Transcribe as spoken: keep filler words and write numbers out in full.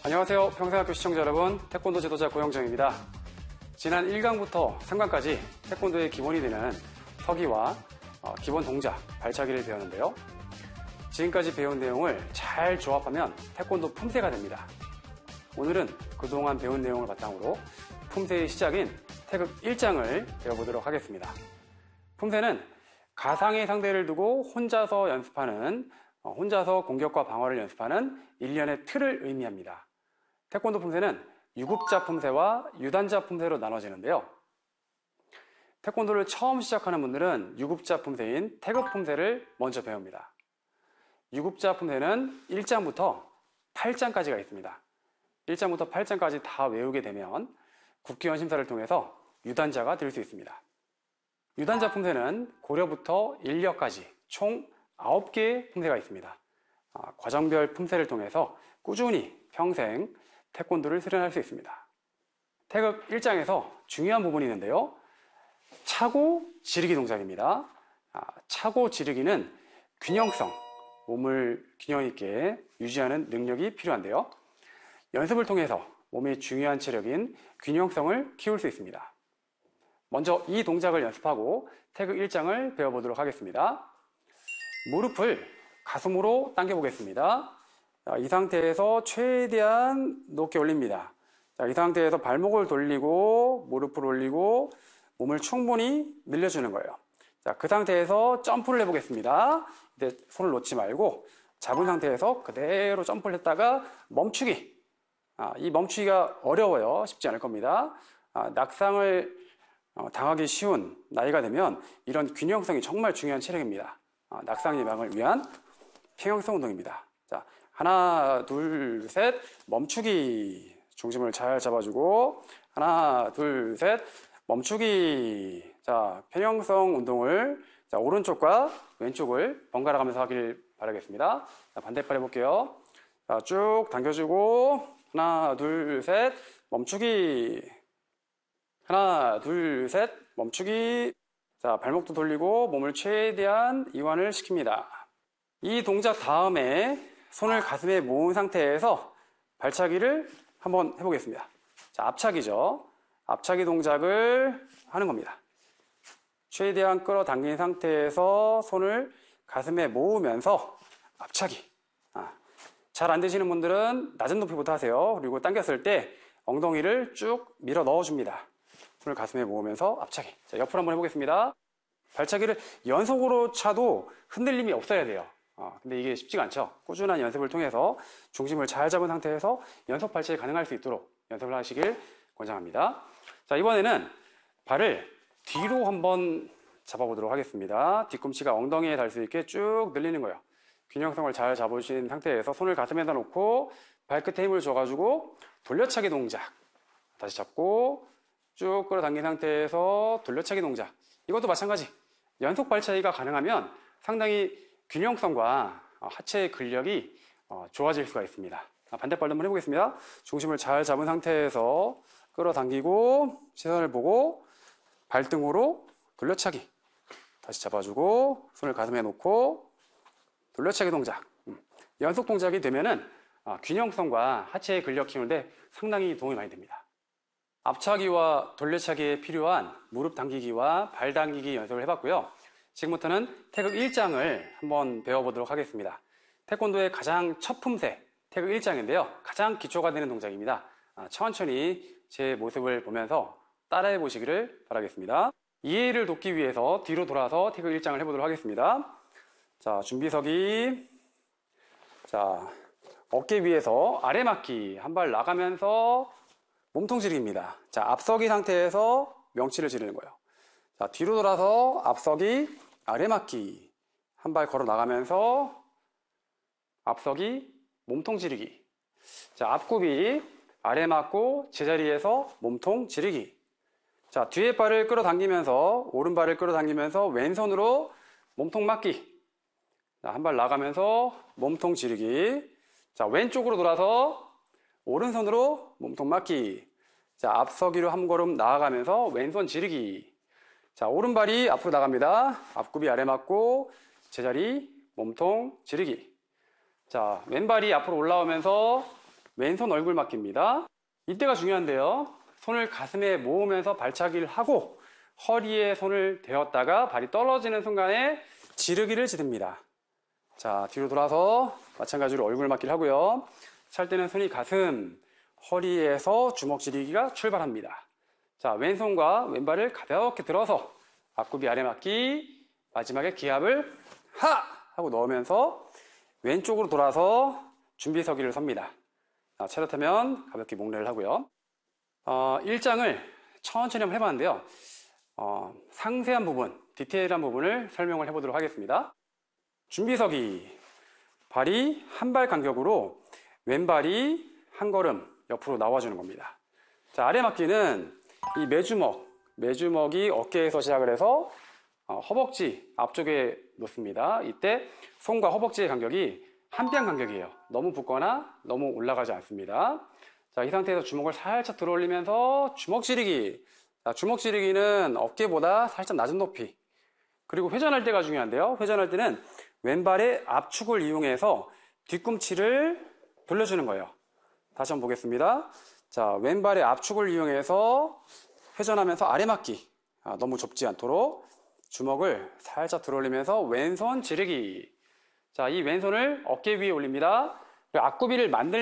안녕하세요. 평생학교 시청자 여러분, 태권도 지도자 고영정입니다. 지난 일 강부터 삼 강까지 태권도의 기본이 되는 서기와 어, 기본 동작, 발차기를 배웠는데요. 지금까지 배운 내용을 잘 조합하면 태권도 품새가 됩니다. 오늘은 그동안 배운 내용을 바탕으로 품새의 시작인 태극 일 장을 배워보도록 하겠습니다. 품새는 가상의 상대를 두고 혼자서 연습하는, 어, 혼자서 공격과 방어를 연습하는 일련의 틀을 의미합니다. 태권도 품새는 유급자 품새와 유단자 품새로 나눠지는데요. 태권도를 처음 시작하는 분들은 유급자 품새인 태극 품새를 먼저 배웁니다. 유급자 품새는 일 장부터 팔 장까지가 있습니다. 일 장부터 팔 장까지 다 외우게 되면 국기원 심사를 통해서 유단자가 될 수 있습니다. 유단자 품새는 고려부터 인력까지 총 아홉 개의 품새가 있습니다. 아, 과정별 품새를 통해서 꾸준히 평생 태권도를 수련할 수 있습니다. 태극 일 장에서 중요한 부분이 있는데요. 차고 지르기 동작입니다. 아, 차고 지르기는 균형성, 몸을 균형 있게 유지하는 능력이 필요한데요. 연습을 통해서 몸의 중요한 체력인 균형성을 키울 수 있습니다. 먼저 이 동작을 연습하고 태극 일 장을 배워보도록 하겠습니다. 무릎을 가슴으로 당겨 보겠습니다. 자, 이 상태에서 최대한 높게 올립니다. 자, 이 상태에서 발목을 돌리고 무릎을 올리고 몸을 충분히 늘려주는 거예요. 자, 그 상태에서 점프를 해보겠습니다. 이제 손을 놓지 말고 잡은 상태에서 그대로 점프를 했다가 멈추기. 아, 이 멈추기가 어려워요. 쉽지 않을 겁니다. 아, 낙상을 어, 당하기 쉬운 나이가 되면 이런 균형성이 정말 중요한 체력입니다. 아, 낙상 예방을 위한 평형성 운동입니다. 자, 하나, 둘, 셋, 멈추기. 중심을 잘 잡아주고, 하나, 둘, 셋, 멈추기. 자, 평형성 운동을 자, 오른쪽과 왼쪽을 번갈아 가면서 하길 바라겠습니다. 자, 반대팔 해볼게요. 자, 쭉 당겨주고, 하나, 둘, 셋, 멈추기. 하나, 둘, 셋, 멈추기. 자, 발목도 돌리고 몸을 최대한 이완을 시킵니다. 이 동작 다음에 손을 가슴에 모은 상태에서 발차기를 한번 해보겠습니다. 자, 앞차기죠. 앞차기 동작을 하는 겁니다. 최대한 끌어당긴 상태에서 손을 가슴에 모으면서 앞차기. 아, 잘 안 되시는 분들은 낮은 높이부터 하세요. 그리고 당겼을 때 엉덩이를 쭉 밀어 넣어줍니다. 손을 가슴에 모으면서 앞차기. 자, 옆으로 한번 해보겠습니다. 발차기를 연속으로 차도 흔들림이 없어야 돼요. 어, 근데 이게 쉽지가 않죠. 꾸준한 연습을 통해서 중심을 잘 잡은 상태에서 연속 발차기 가능할 수 있도록 연습을 하시길 권장합니다. 자, 이번에는 발을 뒤로 한번 잡아보도록 하겠습니다. 뒤꿈치가 엉덩이에 닿을 수 있게 쭉 늘리는 거예요. 균형성을 잘 잡으신 상태에서 손을 가슴에다 놓고 발끝에 힘을 줘가지고 돌려차기 동작. 다시 잡고 쭉 끌어당긴 상태에서 돌려차기 동작. 이것도 마찬가지. 연속 발차기가 가능하면 상당히 균형성과 하체의 근력이 좋아질 수가 있습니다. 반대발도 한번 해보겠습니다. 중심을 잘 잡은 상태에서 끌어당기고 시선을 보고 발등으로 돌려차기. 다시 잡아주고 손을 가슴에 놓고 돌려차기 동작. 연속 동작이 되면은 균형성과 하체의 근력 키우는데 상당히 도움이 많이 됩니다. 앞차기와 돌려차기에 필요한 무릎 당기기와 발 당기기 연습을 해봤고요. 지금부터는 태극 일 장을 한번 배워보도록 하겠습니다. 태권도의 가장 첫 품새, 태극 일 장인데요. 가장 기초가 되는 동작입니다. 아, 천천히 제 모습을 보면서 따라해 보시기를 바라겠습니다. 이해를 돕기 위해서 뒤로 돌아서 태극 일 장을 해보도록 하겠습니다. 자, 준비서기. 자, 어깨 위에서 아래 맞기. 한 발 나가면서 몸통 지르기입니다. 자, 앞서기 상태에서 명치를 지르는 거예요. 자, 뒤로 돌아서 앞서기, 아래 맞기. 한 발 걸어 나가면서 앞서기, 몸통 지르기. 자, 앞굽이 아래 맞고 제자리에서 몸통 지르기. 자, 뒤에 발을 끌어당기면서 오른발을 끌어당기면서 왼손으로 몸통 맞기. 자, 한 발 나가면서 몸통 지르기. 자, 왼쪽으로 돌아서 오른손으로 몸통 맞기. 자, 앞서기로 한 걸음 나아가면서 왼손 지르기. 자, 오른발이 앞으로 나갑니다. 앞굽이 아래 맞고 제자리 몸통 지르기. 자, 왼발이 앞으로 올라오면서 왼손 얼굴 맞기입니다. 이때가 중요한데요. 손을 가슴에 모으면서 발차기를 하고 허리에 손을 대었다가 발이 떨어지는 순간에 지르기를 지릅니다. 자, 뒤로 돌아서 마찬가지로 얼굴 맞기를 하고요. 찰 때는 손이 가슴, 허리에서 주먹 지르기가 출발합니다. 자, 왼손과 왼발을 가볍게 들어서 앞구비 아래 맞기, 마지막에 기압을 하! 하고 넣으면서 왼쪽으로 돌아서 준비 서기를 섭니다. 자, 차렷하면 가볍게 목례를 하고요. 어, 일 장을 천천히 한번 해봤는데요. 어, 상세한 부분, 디테일한 부분을 설명을 해보도록 하겠습니다. 준비 서기, 발이 한 발 간격으로 왼발이 한 걸음 옆으로 나와주는 겁니다. 자, 아래 맞기는 이 매주먹, 매주먹이 어깨에서 시작을 해서 어, 허벅지 앞쪽에 놓습니다. 이때 손과 허벅지의 간격이 한 뼘 간격이에요. 너무 붙거나 너무 올라가지 않습니다. 자, 이 상태에서 주먹을 살짝 들어 올리면서 주먹 지르기. 자, 주먹 지르기는 어깨보다 살짝 낮은 높이. 그리고 회전할 때가 중요한데요. 회전할 때는 왼발의 압축을 이용해서 뒤꿈치를 돌려주는 거예요. 다시 한번 보겠습니다. 자, 왼발의 압축을 이용해서 회전하면서 아래 맞기. 아, 너무 좁지 않도록 주먹을 살짝 들어 올리면서 왼손 지르기. 자, 이 왼손을 어깨 위에 올립니다. 앞구비를 만들